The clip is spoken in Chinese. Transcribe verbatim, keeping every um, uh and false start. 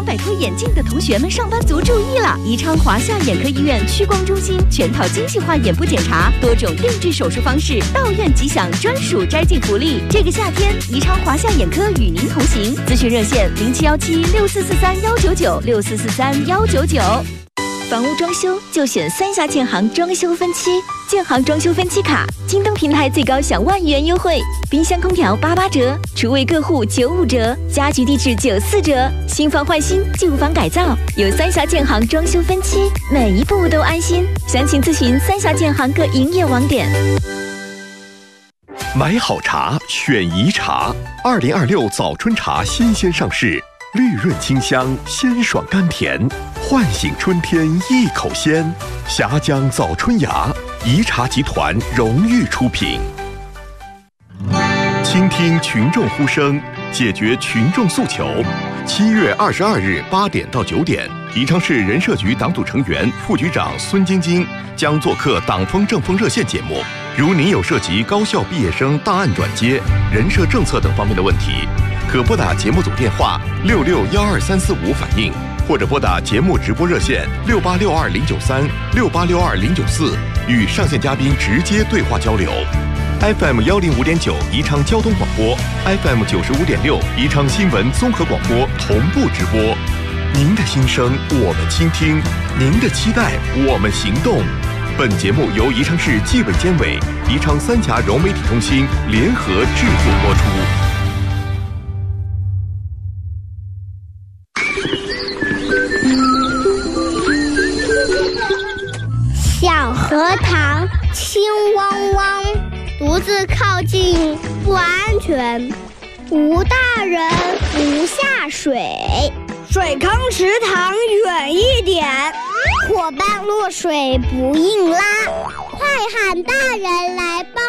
想摆脱眼镜的同学们，上班族注意了！宜昌华夏眼科医院屈光中心全套精细化眼部检查，多种定制手术方式，到院即享专属摘镜福利。这个夏天，宜昌华夏眼科与您同行。咨询热线零七幺七六四四三幺九九六四四三幺九九。房屋装修就选三峡建行装修分期，建行装修分期卡，京东平台最高享万元优惠，冰箱空调八八折，厨卫各户九五折，家居地质九四折，新房换新，旧房改造，有三峡建行装修分期，每一步都安心。详情咨询三峡建行各营业网点。 买好茶，选宜茶。二零二六早春茶新鲜上市。绿润清香，鲜爽甘甜，唤醒春天一口鲜。峡江早春芽，宜茶集团荣誉出品。倾听群众呼声，解决群众诉求。七月二十二日八点到九点，宜昌市人社局党组成员、副局长孙晶晶将做客党风政风热线节目。如您有涉及高校毕业生档案转接、人社政策等方面的问题，可拨打节目组电话六六幺二三四五反映，或者拨打节目直播热线六八六二零九三六八六二零九四与上线嘉宾直接对话交流。F M 幺零五点九宜昌交通广播 ，F M 九十五点六宜昌新闻综合广播同步直播。您的心声我们倾听，您的期待我们行动。本节目由宜昌市纪委监委、宜昌三峡融媒体中心联合制作播出。 小荷塘清汪汪，独自靠近不安全，无大人不下水， 水坑池塘远一点， 伙伴落水不硬拉，快喊大人来帮